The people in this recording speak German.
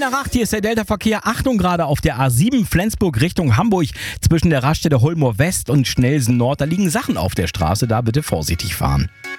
nach 8, hier ist der Delta-Verkehr. Achtung, gerade auf der A7 Flensburg Richtung Hamburg zwischen der Raststätte Holmoor West und Schnelsen Nord. Da liegen Sachen auf der Straße, da bitte vorsichtig fahren.